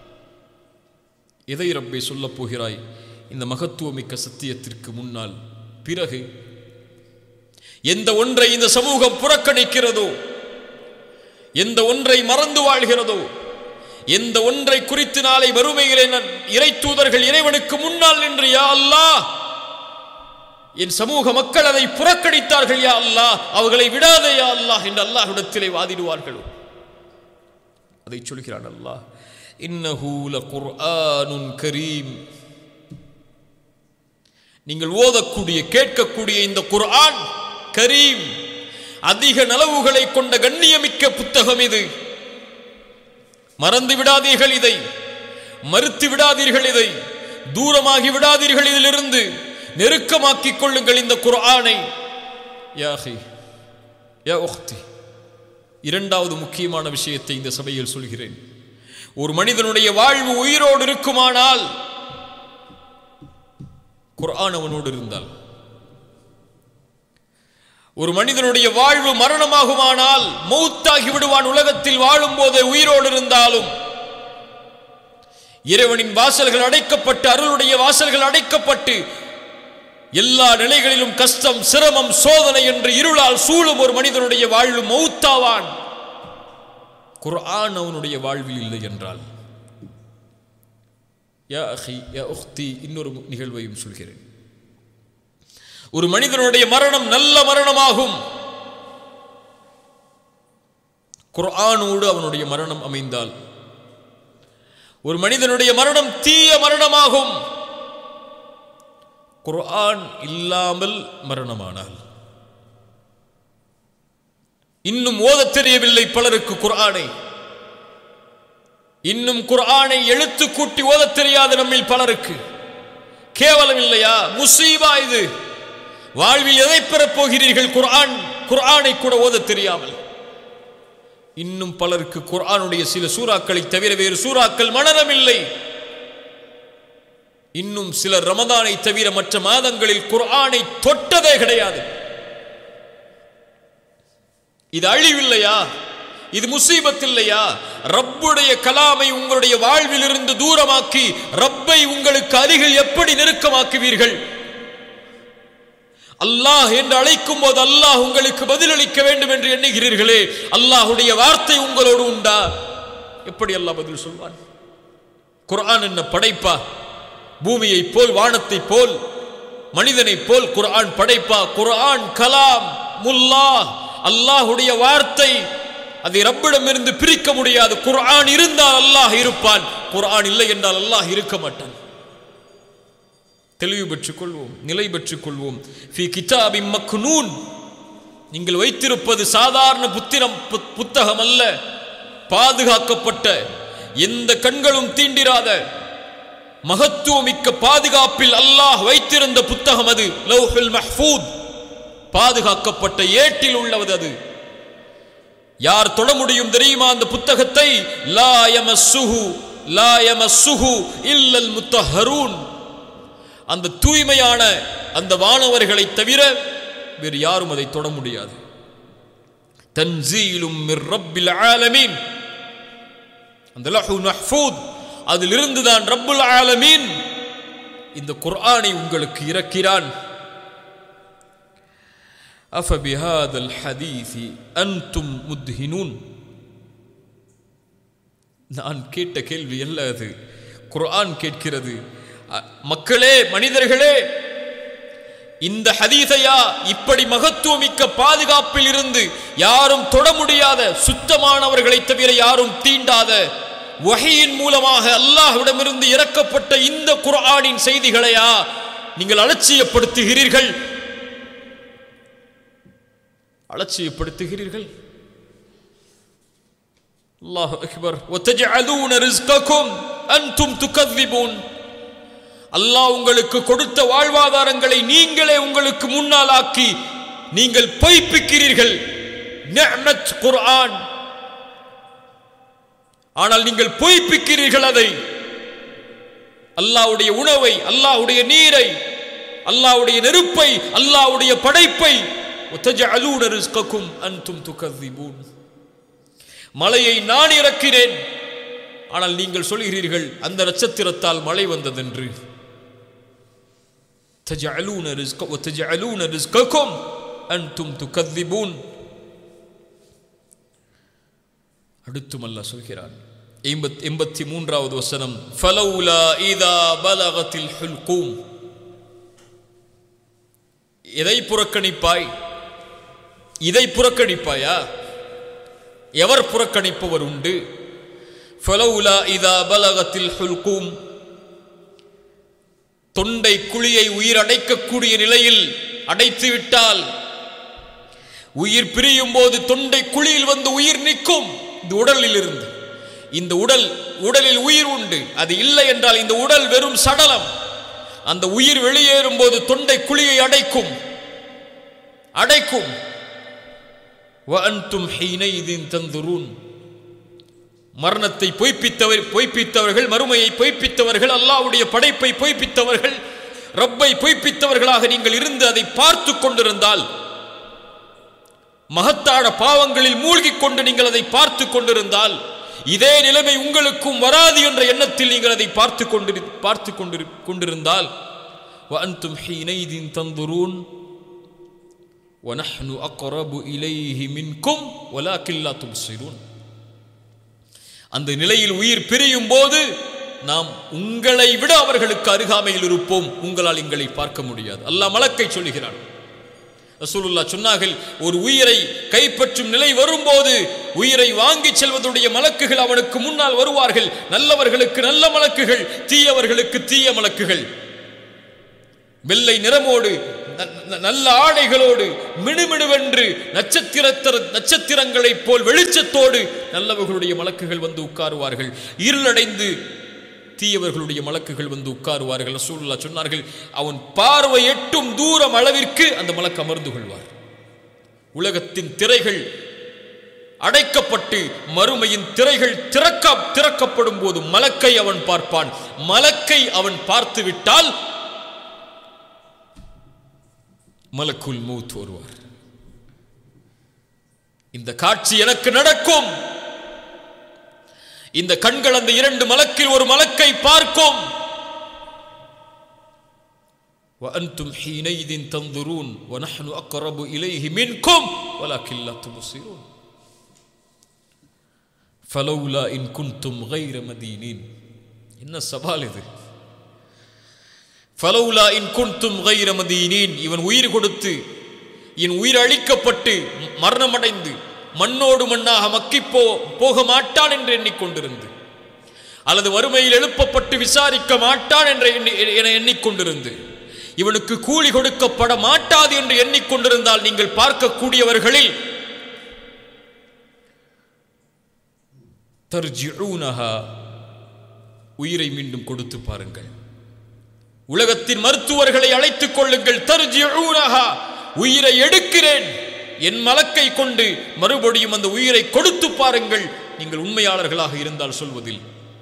எதை ரப்பே சொல்ல போகிறாய் இந்த மகத்துவமிக்க சத்தியத்திற்கு முன்னால்? பிறகு எந்த ஒன்றை இந்த சமூகம் புறக்கணிக்கிறதோ, எந்த ஒன்றை மறந்து வாழ்கிறதோ, எந்த ஒன்றை குறித்து நாளை வறுமையிலே இறை தூதர்கள் இறைவனுக்கு முன்னால் நின்று யா அல்லாஹ் என் சமூக மக்கள் அதை புறக்கணித்தார்கள், யா அல்லாஹ் அவர்களை விடாதே யா அல்லாஹ் என்று அல்லாஹ்விடத்திலே வாதிடுவார்கள். அதை சொல்கிறான் அல்லாஹ், இன்னஹு லகுர்ஆனுன் கரீம். நீங்கள் ஓதக்கூடிய, கேட்கக்கூடிய இந்த குர்ஆன் கரீம், அதிக நலவுகளை கொண்ட கண்ணியமிக்க புத்தகம் இது. மறந்து விடாதீர்கள் இதை, மறுத்து விடாதீர்கள் இதை, தூரமாகி விடாதீர்கள் இதிலிருந்து, நெருக்கமாக்கிக் கொள்ளுங்கள் இந்த குர்ஆனை. யா அஹி யா உக்தி, இரண்டாவது முக்கியமான விஷயத்தை இந்த சபையில் சொல்கிறேன். ஒரு மனிதனுடைய வாழ்வு உயிரோடு இருக்குமானால், குர்ஆன் அவனோடு இருந்தால், ஒரு மனிதனுடைய வாழ்வு மரணமாகுமானால் மௌத்தாகி விடுவான். உலகத்தில் வாழும் போதே உயிரோடு இருந்தாலும் இறைவனின் வாசல்கள் அடைக்கப்பட்டு, அருளுடைய வாசல்கள் அடைக்கப்பட்டு, எல்லா நிலைகளிலும் கஷ்டம், சிரமம், சோதனை என்று இருளால் சூழும் ஒரு மனிதனுடைய வாழ்வு மௌத்தாவான். குர்ஆன் அவனுடைய வாழ்வில் இல்லை என்றால், யா அஹி யா உக்தி, இன்னொரு நிகழ்வையும் சொல்கிறேன். ஒரு மனிதனுடைய மரணம் நல்ல மரணமாகும், குர்ஆனோடு அவனுடைய மரணம் அமைந்தால். ஒரு மனிதனுடைய மரணம் தீய மரணமாகும், குர்ஆன் இல்லாமல் மரணமானால். இன்னும் ஓதத் தெரியவில்லை பலருக்கு குர்ஆனை, இன்னும் குர்ஆனை எழுத்து கூட்டி ஓதத் தெரியாது நம்மில் பலருக்கு. கேவலம் இல்லையா? முசீபா இது. வாழ்வில் எதை பெறப் போகிறீர்கள்? குர்ஆனை கூட ஓதத் தெரியாமல். இன்னும் பலருக்கு குர்ஆனுடைய சில சூறாக்களை தவிர வேறு சூறாக்கள் மனனமில்லை. இன்னும் சிலர் ரமதானை தவிர மற்ற மாதங்களில் குர்ஆனை தொட்டதே கிடையாது. இது அழிவில்லையா? இது முசீபத் இல்லையா? ரப்புடைய கலாமை உங்களுடைய வாழ்வில் இருந்து தூரமாக்கி ரப்பை உங்களுக்கு அருகில் எப்படி நெருக்கமாக்குவீர்கள்? அல்லாஹ் என்று அழைக்கும் போது அல்லாஹ் உங்களுக்கு பதிலளிக்க வேண்டும் என்று எண்ணுகிறீர்களே, அல்லாஹுடைய வார்த்தை உங்களோடு உண்டா? எப்படி அல்லாஹ் பதில் சொல்வான்? குர்ஆன் என்ன படைப்பா? பூமியை போல், வானத்தை போல், மனிதனை போல் குர்ஆன் படைப்பா? குர்ஆன் கலாம் முல்லாஹ், அல்லாஹுடைய வார்த்தை. அதை ரப்பிடமிருந்து பிரிக்க முடியாது. குர்ஆன் இருந்தால் அல்லாஹ் இருப்பான், குர்ஆன் இல்லை என்றால் அல்லாஹ் இருக்க மாட்டான். தெளிவு பெற்றுக் கொள்வோம், நிலை பெற்றுக் கொள்வோம். ஃபீ கிதாபின் மக்னூன், நீங்கள் வைத்திருப்பது சாதாரண புத்தகம் அல்ல, பாதுகாக்கப்பட்ட, எந்த கண்களும் தீண்டிராத மகத்துவமிக்க பாதுகாப்பில் அல்லாஹ் வைத்திருந்த புத்தகம் அது. லவ்ஹுல் மஹ்ஃபூத், பாதுகாக்கப்பட்ட ஏட்டில் உள்ளது அது. யார் தொட முடியும் தெரியுமா அந்த புத்தகத்தை? லா யமஸ்ஸுஹு இல்லல் முத்தஹரூன். அந்த தூய்மையான அந்த வானவர்களை தவிர வேறு யாரும் அதை தொட முடியாது. தன்சீலும் மிர் ரப்பில் ஆலமீன். அந்த லஹ்வுல் மஹ்ஃபூத் அதிலிருந்து தான் ரப்புல் ஆலமீன் இந்த குர்ஆனை உங்களுக்கு இறக்கிறான். அஃபபிஹாதல் ஹதீஸி அன்தும் முத்ஹினூன். நான் கேட்ட கேள்வி அல்ல அது, குர்ஆன் கேட்கிறது. மக்களே, மனிதர்களே, இந்த ஹதீஸையா, இப்படி மகத்துவமிக்க பாதுகாப்பில் இருந்து யாரும் தொட முடியாத, சுத்தமானவர்களை தவிர யாரும் தீண்டாத, வஹீயின் மூலமாக அல்லாஹ்விடமிருந்து இறக்கப்பட்ட இந்த குர்ஆனின் செய்திகளையா நீங்கள் அலட்சியப்படுத்துகிறீர்கள்? அல்லாஹு அக்பர். வதஜஅலூன ரிஸ்கக்கும் அன்தும் துகذிபூன். அல்லாஹ் உங்களுக்கு கொடுத்த வாழ்வாதாரங்களை நீங்களே உங்களுக்கு முன்னால் ஆக்கி நீங்கள் பொய்ப்பிக்கிறீர்கள். நிஅமத் குர்ஆன், ஆனால் நீங்கள் பொய்ப்பிக்கிறீர்கள் அதை. அல்லாஹ்வுடைய உணவை, அல்லாஹ்வுடைய நீரை, அல்லாஹ்வுடைய நெருப்பை, அல்லாஹ்வுடைய படைப்பை. வதஜஅலூன ரிஸ்கக்கும் அன்தும் துகذிபூன். மழையை நான் இறக்கிறேன், ஆனால் நீங்கள் சொல்கிறீர்கள் அந்த நட்சத்திரத்தால் மழை வந்ததென்று. وتجعلون رزقكم أنتم تكذبون. அடுத்தும் அல்லாஹ் சொல்கிறான் 83வது வசனம், فلولا إذا بلغت الحلقوم. எதை புறக்கணிப்பாய்? இதை புறக்கணிப்பாயா? எவர் புறக்கணிப்பவர் உண்டு? فلولا إذا بلغت الحلقوم. தொண்டை குழியை உயிர் அடைக்கக்கூடிய நிலையில் அடைத்து விட்டால், உயிர் பிரியும் போது தொண்டை குழியில் வந்து உயிர் நிற்கும். இந்த உடலில் இருந்து, இந்த உடலில் உயிர் உண்டு. அது இல்லை என்றால் இந்த உடல் வெறும் சடலம். அந்த உயிர் வெளியேறும் போது தொண்டை குழியை அடைக்கும். وأنتم حينئذ تنظرون. மரணத்தை பொய்ப்பித்தவர்கள், மறுமையை பொய்ப்பித்தவர்கள், அல்லாஹ்வுடைய படைப்பை பொய்ப்பித்தவர்கள், ரப்பை பொய்ப்பித்தவர்களாக நீங்கள் இருந்து அதை பார்த்து கொண்டிருந்தால், மகத்தான பாவங்களில் மூழ்கிக் கொண்டு நீங்கள் அதை பார்த்து கொண்டிருந்தால், இதே நிலைமை உங்களுக்கும் வராது என்ற எண்ணத்தில் நீங்கள் அதை பார்த்து கொண்டிருந்தால், وأنتم حينئذ تنظرون وَنَحْنُ أَقْرَبُ إِلَيْهِ مِنْكُمْ وَلَكِنْ لَا تُبْصِرُونَ. அந்த நிலையில் உயிர் பிரியும் போது நாம் உங்களை விட அவர்களுக்கு அருகாமையில் இருப்போம், உங்களால் எங்களை பார்க்க முடியாது. அல்லாஹ் மலக்கை சொல்லுகிறான். ரசூலுல்லாஹ் சொன்னார்கள், ஒரு உயிரை கைப்பற்றும் நிலை வரும்போது உயிரை வாங்கி செல்வதுடைய மலக்குகள் அவனுக்கு முன்னால் வருவார்கள். நல்லவர்களுக்கு நல்ல மலக்குகள், தீயவர்களுக்கு தீய மலக்குகள். வெள்ளை நிறமோடு, நல்ல ஆடைகளோடு, மினுமினுவென்று நட்சத்திரங்களைப் போல் வெளிச்சத்தோடு நல்லவர்களுடைய மலக்குகள் வந்து உட்காருவார்கள். இருளடைந்து தீயவர்களுடைய மலக்குகள் வந்து உட்காருவார்கள். ரசூலுல்லாஹ் சொன்னார்கள், அவன் பார்வை எட்டும் தூரம் அளவிற்கு அந்த மலக்கு அமர்ந்து கொள்வார். உலகத்தின் திரைகள் அடைக்கப்பட்டு மறுமையின் திரைகள் திறக்கப்படும் போது மலக்கை அவன் பார்ப்பான். மலக்கை அவன் பார்த்து விட்டால் மலக்குல் மௌத் வருவார். இந்த காட்சி எனக்கு நடக்கும். இந்த கண்கள் அந்த இரண்டு மலக்கில் ஒரு மலக்கை பார்க்கும். وأنتم حينئذ تنظرون ونحن أقرب إليه منكم ولكن لا تبصرون فلولا إن كنتم غير مدينين. என்ன சவால் இது! ஃபலௌலா இன் குன்தும் கைர மதீனீன். இவன் உயிர் கொடுத்து, என் உயிர் அழிக்கப்பட்டு மரணமடைந்து மண்ணோடு மண்ணாக மக்கி போக மாட்டான் என்று எண்ணிக்கொண்டிருந்து, அல்லது வறுமையில் எழுப்பப்பட்டு விசாரிக்க மாட்டான் என எண்ணிக்கொண்டிருந்து, இவனுக்கு கூலி கொடுக்கப்பட மாட்டாது என்று எண்ணிக்கொண்டிருந்தால், நீங்கள் பார்க்கக்கூடியவர்களில் தர்ஜிஊனஹா, உயிரை மீண்டும் கொடுத்து பாருங்கள். உலகத்தின் மருத்துவர்களை அழைத்துக் கொள்ளுங்கள். தர்ஜிஊனஹா, உயிரை எடுக்கிறேன், என் மலக்கை கொண்டு மறுபடியும் அந்த உயிரை கொடுத்து பாருங்கள், நீங்கள் உண்மையாளர்களாக இருந்தால் சொல்வதில்.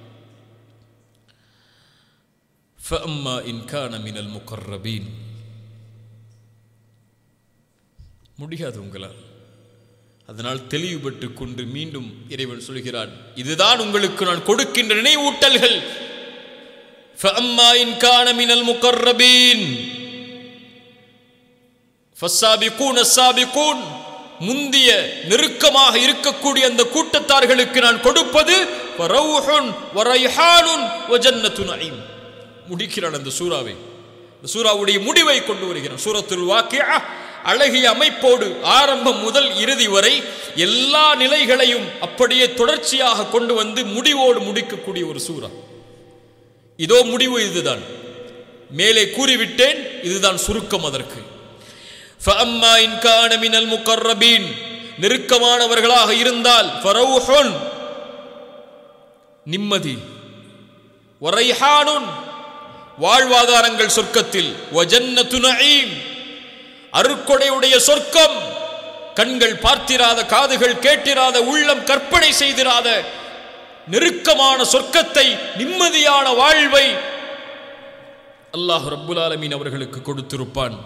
فَأَمَّا إِنْ كَانَ مِنَ الْمُقَرَّبِينَ முடியாது உங்களால். அதனால் தெளிவு பெற்றுக் கொண்டு மீண்டும் இறைவன் சொல்கிறான், இதுதான் உங்களுக்கு நான் கொடுக்கின்ற நினைவூட்டல்கள். فَأَمَّا إِنْ كَانَ مِنَ الْمُقَرَّبِينَ فَالسَّابِقُونَ السَّابِقُونَ முந்திய நெருக்கமாக இருக்கக்கூடிய அந்த கூட்டத்தார்களுக்கு நான் கொடுப்பது فَرَوْحٌ وَرَيْحَانٌ وَجَنَّةُ نَعِيمٍ. முடிக்கிறான் அந்த சூராவை. இந்த சூராவுடைய முடிவை கொண்டு வருகிறான். சூரத்துல் வாக்கியா அழகிய அமைப்போடு ஆரம்பம் முதல் இறுதி வரை எல்லா நிலைகளையும் அப்படியே தொடர்ச்சியாக கொண்டு வந்து முடிவோடு முடிக்கக்கூடிய ஒரு சூரா. இதோ முடிவு இதுதான், மேலே கூறிவிட்டேன், இதுதான் சுருக்கம் அதற்கு. فَأَمَّا إِنْ كَانَ مِنَ الْمُقَرَّبِينَ நெருக்கமானவர்களாக இருந்தால் فَرَوْحٌ நிம்மதி, وَرَيْحَانٌ வாழ்வாதாரங்கள் சொர்க்கத்தில், وَجَنَّةُ نَعِيمٍ அருட்கொடையுடைய சொர்க்கம், கண்கள் பார்த்திராத, காதுகள் கேட்டிராத, உள்ளம் கற்பனை செய்திராத நெருக்கமான சொர்க்கத்தை, நிம்மதியான வாழ்வை அல்லாஹ் ரப்புல் ஆலமீன் அவர்களுக்கு கொடுத்திருப்பான்.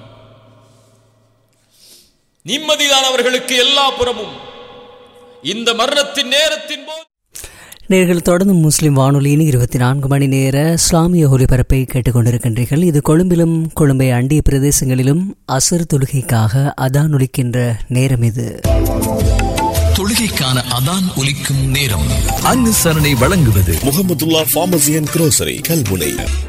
நிம்மதிதான் அவர்களுக்கு எல்லா புறமும். இந்த மரணத்தின் நேரத்தின் போது நேர்கள் தொடர்ந்து முஸ்லிம் வானொலியின் 24 மணி நேர இஸ்லாமிய ஒலிபரப்பை கேட்டுக்கொண்டிருக்கின்றீர்கள். இது கொழும்பிலும் கொழும்பை அண்டிய பிரதேசங்களிலும் அசர் தொழுகைக்காக அதான் ஒலிக்கின்ற நேரம். இது தொழுகைக்கான அதான் ஒலிக்கும் நேரம். அனுசரணை வழங்குவது முஹம்மதுல்லாஹ் ஃபார்மசி அண்ட் குரோசரி கல்முனை.